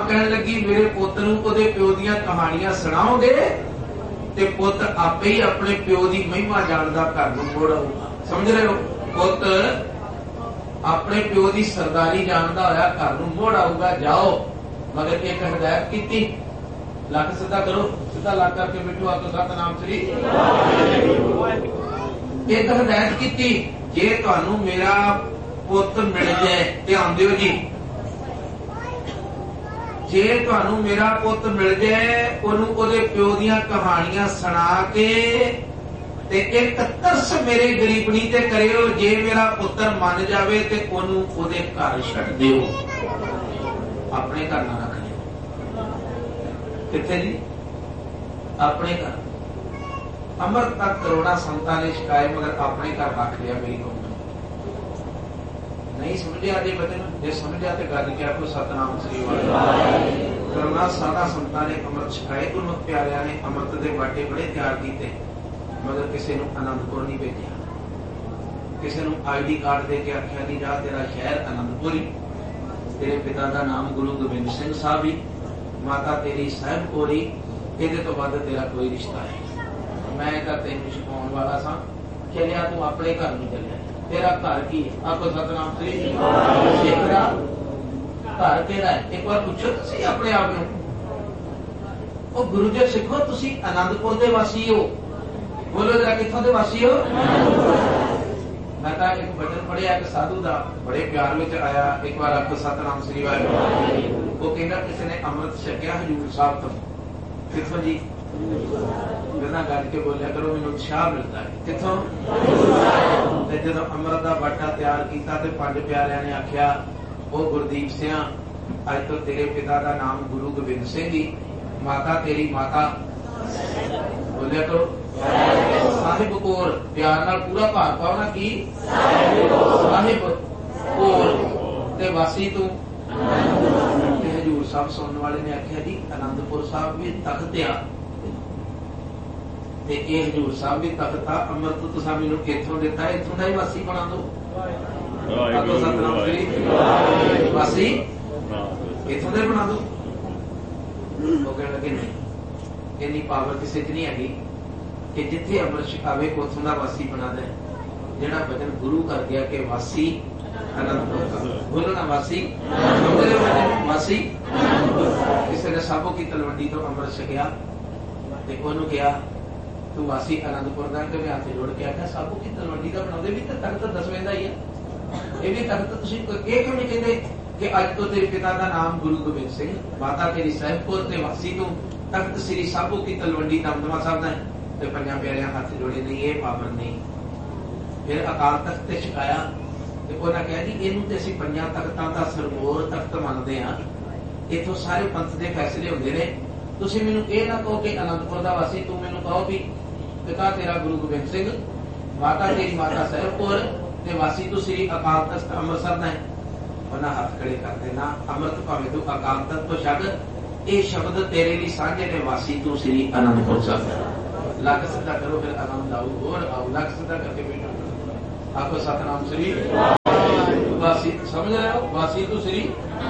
कहन लगी मेरे पुत नूं ओहदे प्यो दीयां कहानियां सुणाओगे ते पुत आपे ही अपने प्यो की महिमा जानदा घर नूं मोड़ आऊगा। समझ रहे हो? पुत अपने प्यो की सरदारी जानदा होया घर नूं मोड़ आऊगा। जाओ, मगर एक हिदायत की, लक सीधा करो, सीधा लक करके बैठो, आपको सतनाम श्री। एक हिदायत की, जे तुहानू मेरा पुत मिल जाए, ध्यान दिओ जी, जे तुहानू मेरा पुत मिल जाए, ओनू ओदे प्यो दीयां कहानियां सुना के ते एक तरस मेरे गरीबनी ते करियो, जे मेरा पुत्र मन जावे ते ओनू ओदे घर छड्ड दिओ, अपने घर ना रख लिओ। किथे जी? अपने घर। अमृत तक करोड़ा संतां ने छकाए, मगर अपने घर रख लिया मेरी कौम। नहीं समझिया जे बचन, जे समझिया तो गल क्या को सतनाम श्री वाहिगुरू। करोड़ा साधा संतां ने अमृत छकाए, गुरमुख प्यारियां ने अमृत के बाटे बड़े तैयार किए, मगर किसी नूं आनंदपुर नहीं भेजा, किसी नूं ID कार्ड दे के आख्या नहीं जा तेरा शहर आनंदपुर ही, तेरे पिता का नाम गुरु गोबिंद सिंह साहब ही, माता तेरी साहिब कोरी, इहदे तो वध तेरा कोई रिश्ता है। मैं तां तैनूं छकाउण वाला सां, चलिया तू अपने घर नहीं चलिया, तेरा घर की है? आपको सतनाम श्री। तेरा घर तेरा है, एक बार पूछो तुसीं अपने आप नूं, ओ गुरु जी सिखो तुसीं आनंदपुर दे वासी हो, बोलो जरा कित्थों दे वासी हो? मैं तो एक वचन पढ़िया एक साधु का बड़े प्यार में आया, एक बार आपको सतनाम श्री वाहिगुरू। वो कहना किसी ने अमृत छकिया हजूर साहब तो, कित्थों जी? बिना गल के बोलिया करो, मैनूं उत्साह मिलता है। कित्थों? जो अमृत का बाटा तैयार किया तो पंज प्यारियां ने आख्या, ओ गुरदीप सिंह, अज तो तेरे पिता का नाम गुरु गोबिंद सिंह जी, माता तेरी माता बोलिया करो साहिब कौर, प्यार नाल पूरा भार पाओ ना, की साहिब कौर ते वासी तू। हजूर साहब सुनने वाले ने आख्या जी आनंदपुर साहब भी तख्त आ, ते ये हजूर साहब भी तख्त आ, अमृत तुसां मैनूं इत्थों दिता, इत्थों दा ही वासी बना दो। वासी इत्थों दा बना दो। वो कहण लगे नहीं, इन्नी पावर किसी च नहीं हैगी कि जिथे अमृत छकावे उथों दा वासी बना दे। जिहड़ा वचन गुरु कर गया कि वासी आनंदपुर का, बोलो ना वासी, वासी। किसी ने साबो की तलवंडी तो अमृत छकिया ते ओनू कहा तू वासी आनंदपुर का, कि मैं हाथ जोड़ के आख्या साबो की तलवंडी का बनाते भी तो तख्त दसवें का ही है, ये भी तख्त तुसीं ये क्यों नहीं कहते कि अज तो तेरे पिता का नाम गुरु गोबिंद सिंह, माता तेरी साहिब कौर ते वासी तू तख्त श्री साबो की तलवंडी दमदमा साहब का है। तो पंजा प्यारियां हाथ जोड़े नहीं, ये पावन नहीं। फिर अकाल तख्त ते छकाया ते उन्हां कहा जी इहनूं ते असीं पंजां तख्तां दा सरमोर तख्त मनदे हां, इत्थों सारे पंथ दे फैसले हुंदे ने, तुसीं मैनूं इह ना कहो कि आनंदपुर दा वासी, तू मैनूं कहो भी पिता तेरा गुरु गोबिंद सिंह, माता तेरी माता साहिब कौर ते वासी तू श्री अकाल तख्त अमृतसर दा है। उन्हां हाथ खड़े कर देना, अमृत भावें तू अकाल तख्त तो छड्ड, ये शब्द तेरे लिए साझे ने, वासी तू श्री आनंदपुर साहब। लक सीधा करो, फिर आनंद आऊ और आऊ। लक सीधा करके बैठो, आपको सतनाम श्री वासी। समझ रहे हो? वासी तू श्री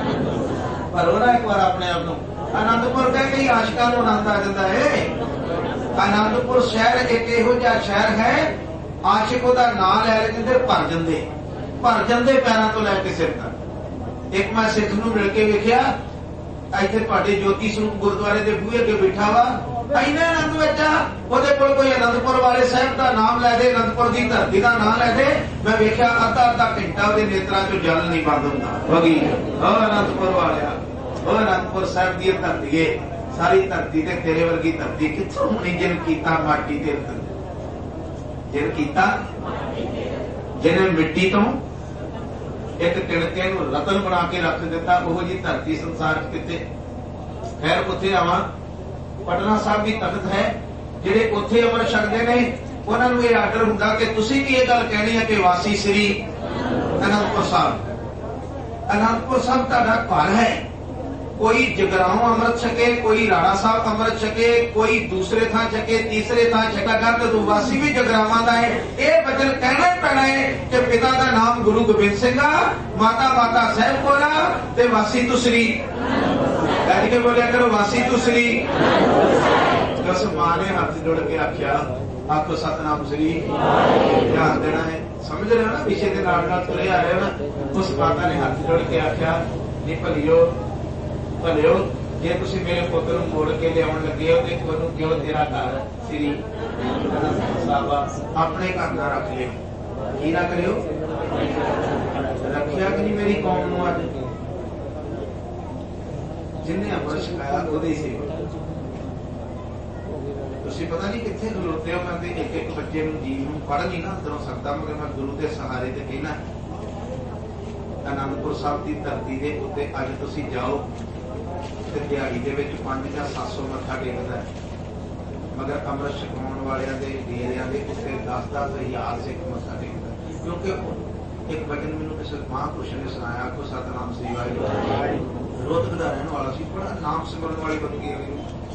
पर होना एक बार अपने आप को आनंदपुर कह के आशिकां नूं आनंद आ जाता है। आनंदपुर शहर एक इहो जिहा शहर है, आशिक ओहदा नाम लै लेंदे, भर जांदे पैरां तो लैके सिर तक। एक मैं सिख नूं मिल के वेखिया, इत्थे तुहाडे ज्योति स्वरूप गुरुद्वारे दे बूहे अगे बैठा वा, इन्ने आनंद विच आ, ओहदे कोल कोई आनंदपुर वाले साहब का नाम लै दे, आनंदपुर की धरती का नाम लै दे, मैं वेखिया अद्धा घंटा ओहदे नेत्रां चों जल नहीं बंद हुंदा। वगी ओ आनंदपुर वालिया, ओ आनंदपुर साहब दी धरती है, सारी धरती ते तेरे वर्गी धरती कित्थों होनी, जिन कीता माटी ते जिन कीता, जिन्हें मिट्टी तो एक तिड़के नूं रतन बना के रख दिता, ओहो जी धरती संसार किते। खैर उत्थे आवां, पटना साहब भी तख्त है, जिहड़े उत्थे अमर छकदे ने उन्हां नूं इह आर्डर हुंदा कि तुसीं भी इह गल कहणी है कि वासी श्री आनंदपुर साहब। आनंदपुर साहब तुहाडा घर है, कोई जगराओं अमृत छके, कोई राणा साहब अमृत छके, कोई दूसरे थां छके, तीसरे थां छका कर, तो वासी भी जगरावां दा है। यह वचन कहना ही पैना है कि पिता का नाम गुरु गोबिंद सिंह, माता माता साहिब कौर ते वासी तू श्री ਗੱਜ ਕੇ ਬੋਲਿਆ ਕਰੋ ਵਾਸੀ ਤੂੰ ਸ੍ਰੀ। ਉਸ ਮਾਂ ਨੇ ਹੱਥ ਜੋੜ ਕੇ ਆਖਿਆ, ਆਖੋ ਸਤਨਾਮ ਸ੍ਰੀ। ਧਿਆਨ ਦੇਣਾ ਹੈ, ਸਮਝ ਰਹੇ ਹੋ ਨਾ, ਵਿਸ਼ੇ ਦੇ ਨਾਲ ਨਾਲ ਤੁਰੇ ਆ ਰਹੇ ਹੋ ਨਾ। ਉਸ ਮਾਤਾ ਨੇ ਹੱਥ ਜੋੜ ਕੇ ਆਖਿਆ, ਨੀ ਭਲਿਓ ਭਲਿਓ, ਜੇ ਤੁਸੀਂ ਮੇਰੇ ਪੁੱਤ ਨੂੰ ਮੋੜ ਕੇ ਲਿਆਉਣ ਲੱਗੇ ਹੋ ਤੇ ਉਹਨੂੰ ਕਿਉਂ ਤੇਰਾ ਘਰ ਸ੍ਰੀ ਸਾਹਿਬ ਆਪਣੇ ਘਰ ਨਾਲ ਰੱਖ ਲਿਓ। ਕੀ ਨਾ ਕਰਿਓ, ਰੱਖਿਆ ਕਿ ਨਹੀਂ ਮੇਰੀ ਕੌਮ ਨੂੰ? ਅੱਜ ਜਿੰਨੇ ਅੰਮ੍ਰਿਤ ਛਕਾਇਆ ਉਹਦੇ ਸੇਵਾ। ਤੁਸੀਂ ਪਤਾ ਨਹੀਂ ਕਿੱਥੇ ਖਲੋਤੇ ਹੋ। ਮੈਂ ਤੇ ਇੱਕ ਇੱਕ ਬੱਚੇ ਨੂੰ ਜੀਵ ਨੂੰ ਪੜ੍ਹ ਨਹੀਂ ਨਾ ਅੰਦਰੋਂ ਸਕਦਾ, ਮਗਰ ਮੈਂ ਗੁਰੂ ਦੇ ਸਹਾਰੇ ਤੇ ਕਹਿਣਾ, ਅਨੰਦਪੁਰ ਸਾਹਿਬ ਦੀ ਧਰਤੀ ਦੇ ਉੱਤੇ ਅੱਜ ਤੁਸੀਂ ਜਾਓ ਤੇ ਦਿਹਾੜੀ ਦੇ ਵਿੱਚ 500 ਜਾਂ 700 ਮੱਥਾ ਟੇਕਦਾ, ਮਗਰ ਅੰਮ੍ਰਿਤ ਛਕਾਉਣ ਵਾਲਿਆਂ ਦੇ ਡੇਰਿਆਂ ਦੇ ਉੱਤੇ 10-10 ਹਜ਼ਾਰ ਸਿੱਖ ਮੱਥਾ ਟੇਕਦਾ। ਕਿਉਂਕਿ ਇੱਕ ਵਚਨ ਮੈਨੂੰ ਕਿਸੇ ਮਹਾਂਪੁਰਸ਼ ਨੇ ਸੁਣਾਇਆ, ਕੋ ਸਤਨਾਮ ਸ੍ਰੀ ਵਾਹਿਗੁਰੂ। ਰੋਹਤਕ ਦਾ ਰਹਿਣ ਵਾਲਾ ਸੀ, ਬੜਾ ਨਾਮ ਸਿਮਰਨ ਵਾਲੀ ਬੰਦਗੀ ਹੋਈ।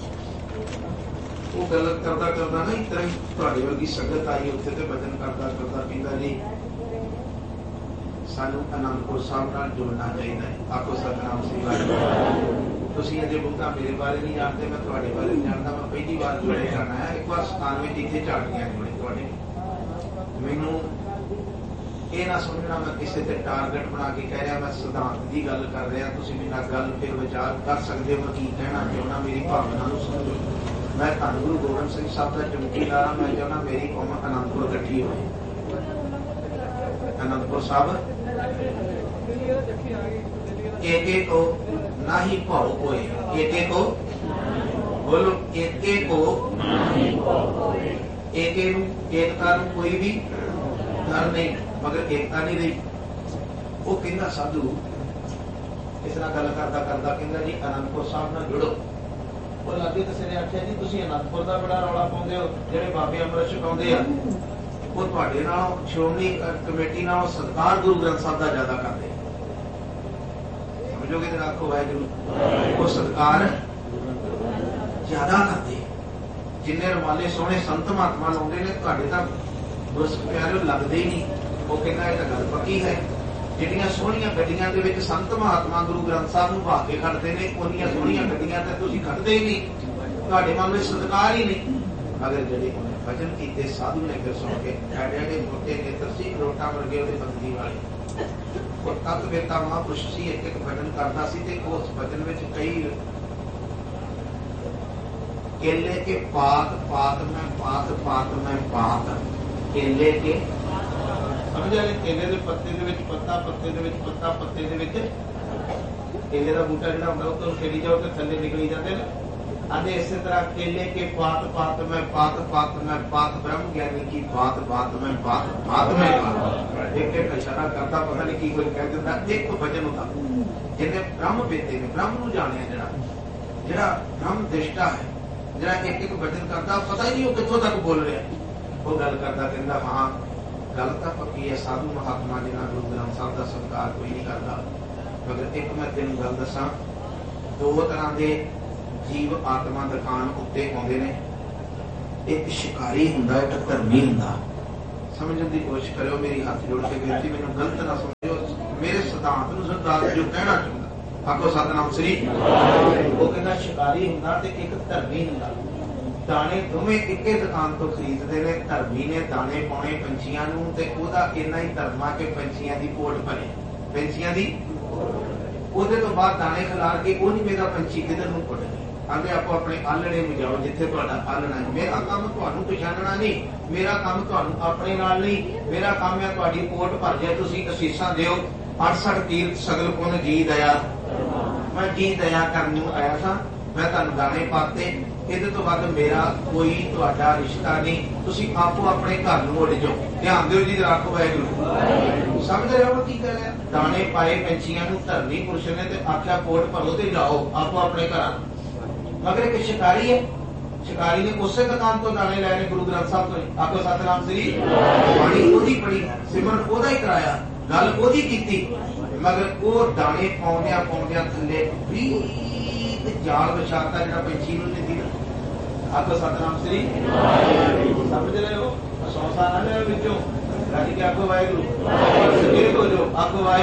ਉਹ ਗੱਲ ਕਰਦਾ ਕਰਦਾ ਨਾ ਇਸ ਤਰ੍ਹਾਂ ਹੀ ਤੁਹਾਡੇ ਵਰਗੀ ਸੰਗਤ ਆਈ ਉੱਥੇ ਤੇ ਵਚਨ ਕਰਦਾ ਕਰਦਾ ਕਹਿੰਦਾ, ਜੀ ਸਾਨੂੰ ਅਨੰਦਪੁਰ ਸਾਹਿਬ ਨਾਲ ਜੁੜਨਾ ਚਾਹੀਦਾ ਹੈ। ਆਖੋ ਸਤਨਾਮ ਸ੍ਰੀ ਵਾਹਿਗੁਰੂ। ਤੁਸੀਂ ਅਜੇ ਬਹੁਤਾ ਮੇਰੇ ਬਾਰੇ ਨਹੀਂ ਜਾਣਦੇ, ਮੈਂ ਤੁਹਾਡੇ ਬਾਰੇ ਨਹੀਂ ਜਾਣਦਾ। ਮੈਂ ਪਹਿਲੀ ਵਾਰ ਜੁੜੇ ਜਾਣਾ ਹੈ। ਇੱਕ ਵਾਰ ਸਥਾਨ ਵਿੱਚ ਇੱਥੇ ਝਾੜੀਆਂ ਜੁੜੇ ਤੁਹਾਡੇ। ਮੈਨੂੰ ਇਹ ਨਾ ਸਮਝਣਾ ਮੈਂ ਕਿਸੇ ਤੇ ਟਾਰਗੇਟ ਬਣਾ ਕੇ ਕਹਿ ਰਿਹਾ, ਮੈਂ ਸਿਧਾਂਤ ਦੀ ਗੱਲ ਕਰ ਰਿਹਾ। ਤੁਸੀਂ ਮੇਰਾ ਗੱਲ ਫਿਰ ਵਿਚਾਰ ਕਰ ਸਕਦੇ ਹੋ, ਮੈਂ ਕੀ ਕਹਿਣਾ ਚਾਹੁੰਦਾ, ਮੇਰੀ ਭਾਵਨਾ ਨੂੰ ਸਮਝੋ। ਮੈਂ ਧੰਨ ਗੁਰੂ ਗੋਬਿੰਦ ਸਿੰਘ ਸਾਹਿਬ ਦਾ ਚਮਕੀਦਾਰ ਹਾਂ। ਮੈਂ ਚਾਹੁੰਦਾ ਮੇਰੀ ਕੌਮ ਅਨੰਦਪੁਰ ਇਕੱਠੀ ਹੋਵੇ। ਅਨੰਦਪੁਰ ਸਾਹਿਬ ਏਕੇ ਕੋ ਨਾਹੀ ਭਾਉ ਕੋਏ, ਏਕੇ ਕੋ ਬੋਲੋ, ਏਕੇ ਕੋ ਏਕੇ ਨੂੰ, ਏਕਤਾ ਨੂੰ ਕੋਈ ਵੀ ਡਰ ਨਹੀਂ, ਮਗਰ ਏਕਤਾ ਨਹੀਂ ਰਹੀ। ਉਹ ਕਹਿੰਦਾ ਸਾਧੂ ਇਸ ਨਾਲ ਗੱਲ ਕਰਦਾ ਕਰਦਾ ਕਹਿੰਦਾ, ਜੀ ਅਨੰਦਪੁਰ ਸਾਹਿਬ ਨਾਲ ਜੁੜੋ। ਉਹ ਲਾਗੇ ਕਿਸੇ ਨੇ ਆਖਿਆ, ਜੀ ਤੁਸੀਂ ਅਨੰਦਪੁਰ ਦਾ ਬੜਾ ਰੌਲਾ ਪਾਉਂਦੇ ਹੋ, ਜਿਹੜੇ ਬਾਬੇ ਅੰਮ੍ਰਿਤ ਛਕਾਉਂਦੇ ਆ ਉਹ ਤੁਹਾਡੇ ਨਾਲ ਸ਼੍ਰੋਮਣੀ ਕਮੇਟੀ ਨਾਲ ਸਤਿਕਾਰ ਗੁਰੂ ਗ੍ਰੰਥ ਸਾਹਿਬ ਦਾ ਜ਼ਿਆਦਾ ਕਰਦੇ। ਸਮਝੋਗੇ ਤੇ ਆਖੋ ਵਾਹਿਗੁਰੂ। ਉਹ ਸਤਿਕਾਰ ਜ਼ਿਆਦਾ ਕਰਦੇ। ਜਿੰਨੇ ਰਮਾਲੇ ਸੋਹਣੇ ਸੰਤ ਮਹਾਤਮਾ ਲਾਉਂਦੇ ਨੇ, ਤੁਹਾਡੇ ਤਾਂ ਬਸ ਪਿਆਰੇ ਲੱਗਦੇ ਹੀ ਨਹੀਂ। ਉਹ ਕਹਿੰਦਾ ਇਹ ਤਾਂ ਗੱਲ ਪੱਕੀ ਹੈ। ਜਿਹੜੀਆਂ ਸੋਹਣੀਆਂ ਗੱਡੀਆਂ ਦੇ ਵਿੱਚ ਸੰਤ ਮਹਾਤਮਾ ਗੁਰੂ ਗ੍ਰੰਥ ਸਾਹਿਬ ਨੂੰ ਬਹਾ ਕੇ ਖੜਦੇ ਨੇ, ਉਹਨੀਆਂ ਸੋਹਣੀਆਂ ਗੱਡੀਆਂ ਤੇ ਤੁਸੀਂ ਖੜਦੇ ਹੀ ਨਹੀਂ। ਤੁਹਾਡੇ ਮਨ ਵਿੱਚ ਸਤਿਕਾਰ ਹੀ ਨਹੀਂ। ਅਗਰ ਜਿਹੜੇ ਉਹਨੇ ਭਜਨ ਕੀਤੇ ਸਾਧੂ ਨੇ ਫਿਰ ਸੁਣ ਕੇ ਐਡੇ ਮੋਟੇ ਨੇਤਰ ਸੀ, ਰੋਟਾ ਵਰਗੇ ਉਹਦੇ ਬੰਦਗੀ ਵਾਲੇ। ਉਹ ਤਤ ਵੇਤਾ ਮਹਾਂਪੁਰਸ਼ ਸੀ, ਇੱਕ ਇੱਕ ਭਜਨ ਕਰਦਾ ਸੀ ਤੇ ਉਸ ਭਜਨ ਵਿੱਚ ਕਈ केले के पात पात में पात में पात, केले के समझ आए, केले के पत्ते ਦੇ ਵਿੱਚ ਪੱਤਾ, ਪੱਤੇ ਦੇ ਵਿੱਚ ਪੱਤਾ, ਪੱਤੇ ਦੇ ਵਿੱਚ केले ਦਾ ਬੂਟਾ ਜਿਹੜਾ ਹੁੰਦਾ ਉਹ ਤੋਂ ਖੇੜੀ ਜਾਓ ਤੇ ਥੱਲੇ ਨਿਕਲੀ ਜਾਂਦੇ ਨੇ। आधे इसी तरह केले के पात पात में पात पात ब्रह्म ज्ञानी की बात बात में बात में एक एक इशारा करता, पता नहीं की कोई कह दिंदा। एक भजन होता जिन्हें ब्रह्म बेते ने, ब्रह्म ਨੂੰ ਜਾਣਿਆ ਜਿਹੜਾ ब्रह्म दृष्टा है, ਜਿਹੜਾ ਇੱਕ ਇੱਕ ਭਜਨ ਕਰਦਾ ਪਤਾ ਹੀ ਨਹੀਂ ਉਹ ਕਿੱਥੋਂ ਤੱਕ ਬੋਲ ਰਿਹਾ। ਉਹ ਗੱਲ ਕਰਦਾ ਕਹਿੰਦਾ, ਹਾਂ ਗੱਲ ਤਾਂ ਪੱਕੀ ਹੈ, ਸਾਧੂ ਮਹਾਤਮਾ ਜੀ ਨਾਲ ਗੁਰੂ ਗ੍ਰੰਥ ਸਾਹਿਬ ਦਾ ਸਤਿਕਾਰ ਕੋਈ ਨਹੀਂ ਕਰਦਾ। ਮਗਰ ਇੱਕ ਮੈਂ ਤੈਨੂੰ ਗੱਲ ਦੱਸਾਂ, ਦੋ ਤਰ੍ਹਾਂ ਦੇ ਜੀਵ ਆਤਮਾ ਦੁਕਾਨ ਉੱਤੇ ਆਉਂਦੇ ਨੇ। ਇੱਕ ਸ਼ਿਕਾਰੀ ਹੁੰਦਾ, ਇੱਕ ਧਰਮੀ ਹੁੰਦਾ। ਸਮਝਣ ਦੀ ਕੋਸ਼ਿਸ਼ ਕਰਿਓ, ਮੇਰੀ ਹੱਥ ਜੋੜ ਕੇ ਬੇਨਤੀ, ਮੈਨੂੰ ਗਲਤ ਨਾ ਸਮਝਿਓ, ਮੇਰੇ ਸਿਧਾਂਤ ਨੂੰ ਸਰਦਾਰ ਜੋ ਕਹਿਣਾ ਚਾਹੁੰਦਾ। ਆਖੋ ਸਤਨਾਮ ਸ੍ਰੀ। ਉਹ ਕਹਿੰਦਾ ਸ਼ਿਕਾਰੀ ਹੁੰਦਾ ਤੇ ਇੱਕ ਧਰਮੀ ਹੁੰਦਾ। ਦਾਣੇ ਦੋਵੇਂ ਇੱਕੇ ਦੁਕਾਨ ਤੋਂ ਖਰੀਦਦੇ ਨੇ। ਧਰਮੀ ਨੇ ਦਾਣੇ ਪਾਉਣੇ ਪੰਛੀਆਂ ਨੂੰ ਤੇ ਉਹਦਾ ਇੰਨਾ ਹੀ ਧਰਮਾ ਕਿ ਪੰਛੀਆਂ ਦੀ ਪੋਟ ਭਰੇ, ਪੰਛੀਆਂ ਦੀ। ਉਹਦੇ ਤੋਂ ਬਾਅਦ ਦਾਣੇ ਖਿਲਾਰ ਕੇ ਉਹ ਨਹੀਂ ਮੇਰਾ ਪੰਛੀ ਕਿਧਰ ਨੂੰ ਉੱਡ ਗਏ। ਆਂਦੇ ਆਪੋ ਆਪਣੇ ਆਲਣੇ ਨੂੰ ਜਾਓ ਜਿੱਥੇ ਤੁਹਾਡਾ ਆਲਣਾ ਹੈ। ਮੇਰਾ ਕੰਮ ਤੁਹਾਨੂੰ ਪਛਾਣਨਾ ਨਹੀਂ, ਮੇਰਾ ਕੰਮ ਤੁਹਾਨੂੰ ਆਪਣੇ ਨਾਲ ਨਹੀਂ। ਮੇਰਾ ਕੰਮ ਹੈ ਤੁਹਾਡੀ ਪੋਟ ਭਰ ਜਾਏ, ਤੁਸੀਂ ਅਸੀਸਾਂ ਦਿਓ। 68 ਤੀਰਥ ਸਗਲ ਪੁੰਨ ਜੀ ਦਇਆ, ਮੈਂ ਜੀ ਦਇਆ ਕਰਨ ਨੂੰ ਆਇਆ ਸਾਂ। ਮੈਂ ਤੁਹਾਨੂੰ ਦਾਣੇ ਪਾਤੇ, ਇਹਦੇ ਤੋਂ ਬਾਅਦ ਮੇਰਾ ਕੋਈ ਤੁਹਾਡਾ ਰਿਸ਼ਤਾ ਨਹੀਂ। ਤੁਸੀਂ ਆਪੋ ਆਪਣੇ ਘਰ ਨੂੰ ਉੱਡ ਜਾਓ। ਧਿਆਨ ਦਿਓ ਜੀ, ਰੱਖੋ ਵਾਹਿਗੁਰੂ। ਸਮਝ ਰਹੇ ਹੋ ਕੀ ਕਹਿ ਰਿਹਾ? ਦਾਣੇ ਪਾਏ ਪੰਛੀਆਂ ਨੂੰ ਧਰਮੀ ਪੁਰਸ਼ ਨੇ ਤੇ ਆਖਿਆ ਪੋਟ ਭਰੋ ਤੇ ਜਾਓ ਆਪੋ ਆਪਣੇ ਘਰਾਂ। ਮਗਰ ਇੱਕ ਸ਼ਿਕਾਰੀ ਹੈ, ਸ਼ਿਕਾਰੀ ਨੇ ਉਸੇ ਦੁਕਾਨ ਤੋਂ ਦਾਣੇ ਲੈਣੇ ਗੁਰੂ ਗ੍ਰੰਥ ਸਾਹਿਬ ਤੋਂ। ਆਖੋ ਸਤਨਾਮ ਸ੍ਰੀ। ਬਾਣੀ ਉਹਦੀ ਪੜੀ, ਸਿਮਰਨ ਉਹਦਾ ਹੀ ਕਰਾਇਆ, ਗੱਲ ਉਹਦੀ ਕੀਤੀ। ਮਗਰ ਉਹ ਦਾਣੇ ਪਾਉਂਦਿਆਂ ਪਾਉਂਦਿਆਂ ਥੱਲੇ ਜਾਲ ਵਿਛਾਤਾ ਜਿਹੜਾ ਪੰਛੀ ਨੂੰ ਨਹੀਂ ਦਿੰਦਾ। ਆਖੋ ਸਤਨਾਮ ਸ੍ਰੀ। ਸਮਝ ਰਹੇ ਹੋ? ਸੌਂਸਾ ਨਾ ਲੈ ਵਿੱਚੋਂ ਰੱਜ ਕੇ ਆਖੋ ਵਾਹਿਗੁਰੂ। ਆਖੋ ਵਾਹਿਗੁਰੂ।